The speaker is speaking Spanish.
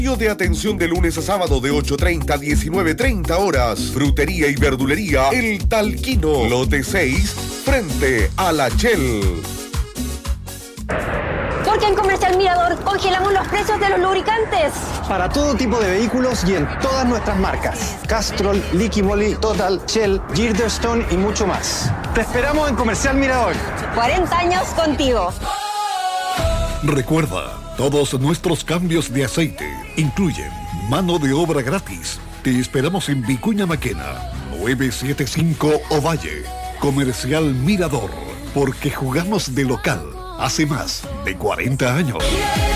De atención de lunes a sábado de 8:30 a 19:30 horas. Frutería y verdulería El Talquino. Lote 6, frente a la Shell. Porque en Comercial Mirador congelamos los precios de los lubricantes. Para todo tipo de vehículos y en todas nuestras marcas. Castrol, Liqui Moly, Total, Shell, Gilderstone y mucho más. Te esperamos en Comercial Mirador. 40 años contigo. Recuerda, todos nuestros cambios de aceite incluyen mano de obra gratis. Te esperamos en Vicuña Maquena, 975 Ovalle. Comercial Mirador, porque jugamos de local hace más de 40 años.